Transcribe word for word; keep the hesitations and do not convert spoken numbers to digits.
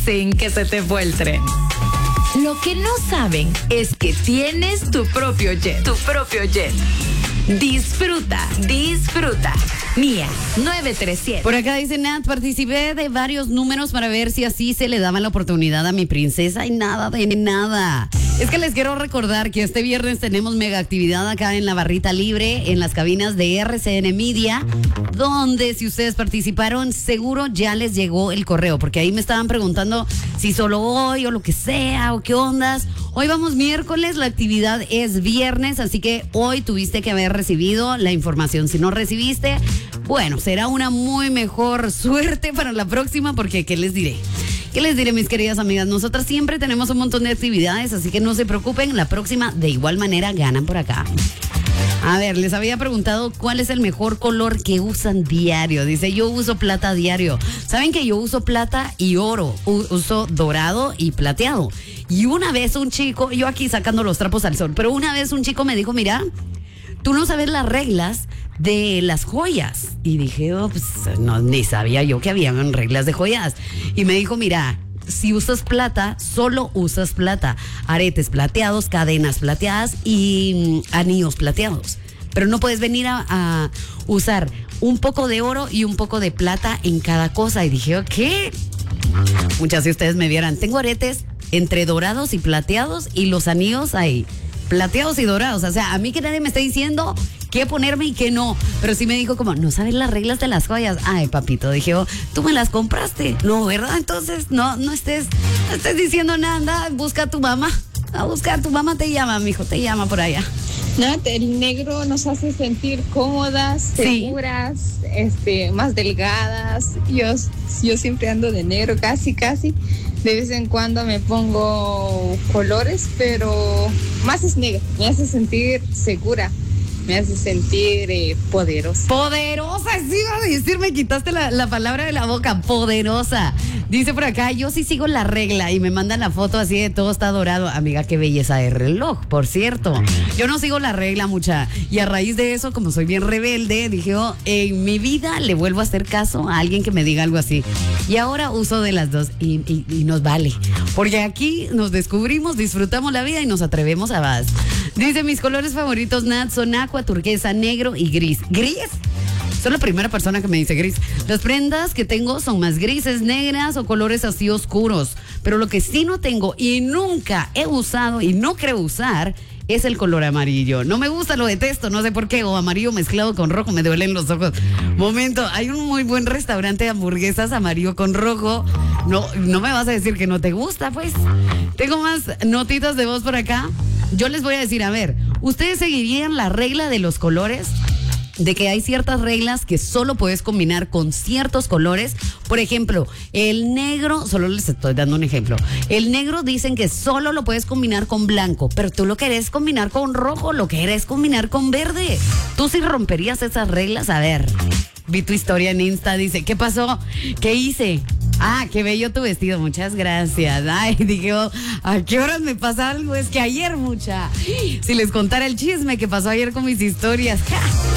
sin que se te fue el tren. Lo que no saben es que tienes tu propio jet. Tu propio jet. Disfruta, disfruta. Mía, nueve tres siete. Por acá dice Nat, participé de varios números para ver si así se le daba la oportunidad a mi princesa y nada de nada. Es que les quiero recordar que este viernes tenemos mega actividad acá en la barrita libre, en las cabinas de R C N Media, donde si ustedes participaron, seguro ya les llegó el correo, porque ahí me estaban preguntando si solo hoy o lo que sea o qué ondas. Hoy vamos miércoles, la actividad es viernes, así que hoy tuviste que haber recibido la información. Si no recibiste, bueno, será una muy mejor suerte para la próxima, porque ¿qué les diré? ¿Qué les diré, mis queridas amigas? Nosotras siempre tenemos un montón de actividades, así que no se preocupen, la próxima de igual manera ganan por acá. A ver, les había preguntado cuál es el mejor color que usan diario. Dice, yo uso plata diario. ¿Saben que yo uso plata y oro? U- uso dorado y plateado. Y una vez un chico, yo aquí sacando los trapos al sol, pero una vez un chico me dijo, mira, tú no sabes las reglas de las joyas. Y dije, oh, pues no, ni sabía yo que habían reglas de joyas. Y me dijo, mira, si usas plata, solo usas plata. Aretes plateados, cadenas plateadas y mm, anillos plateados. Pero no puedes venir a, a usar un poco de oro y un poco de plata en cada cosa. Y dije, ¿qué? Muchas de ustedes me vieran. Tengo aretes entre dorados y plateados y los anillos ahí, plateados y dorados. O sea, a mí que nadie me está diciendo qué ponerme y qué no. Pero sí me dijo como, no sabes las reglas de las joyas. Ay, papito, dije, oh, tú me las compraste. No, ¿verdad? Entonces, no, no estés, no estés diciendo nada. Anda, busca a tu mamá. A buscar, tu mamá te llama, mijo, te llama por allá. Nat, el negro nos hace sentir cómodas, Sí. seguras, este, más delgadas. Yo, yo siempre ando de negro, casi, casi. De vez en cuando me pongo colores, pero más es negro. Me hace sentir segura, me hace sentir eh, poderosa. Poderosa, sí iba a decir, me quitaste la, la palabra de la boca, poderosa. Dice por acá, yo sí sigo la regla y me mandan la foto así de todo está dorado. Amiga, qué belleza de reloj, por cierto. Yo no sigo la regla, mucha. Y a raíz de eso, como soy bien rebelde, dije, oh, en mi vida le vuelvo a hacer caso a alguien que me diga algo así. Y ahora uso de las dos y, y, y nos vale. Porque aquí nos descubrimos, disfrutamos la vida y nos atrevemos a más. Dice, mis colores favoritos, Nat, son aqua, turquesa, negro y gris. ¿Gris? Soy la primera persona que me dice gris. Las prendas que tengo son más grises, negras o colores así oscuros. Pero lo que sí no tengo y nunca he usado y no creo usar es el color amarillo. No me gusta, lo detesto, no sé por qué. O amarillo mezclado con rojo, me duelen los ojos. Momento, hay un muy buen restaurante de hamburguesas amarillo con rojo. No, no me vas a decir que no te gusta, pues. Tengo más notitas de voz por acá. Yo les voy a decir, a ver, ¿ustedes seguirían la regla de los colores? De que hay ciertas reglas que solo puedes combinar con ciertos colores. Por ejemplo, el negro, solo les estoy dando un ejemplo. El negro dicen que solo lo puedes combinar con blanco, pero tú lo querés combinar con rojo, lo querés combinar con verde. ¿Tú sí romperías esas reglas? A ver, vi tu historia en Insta, dice, ¿qué pasó? ¿Qué hice? Ah, qué bello tu vestido, muchas gracias. Ay, dije, oh, ¿a qué horas me pasa algo? Es que ayer, mucha. Si les contara el chisme que pasó ayer con mis historias. ¡Ja!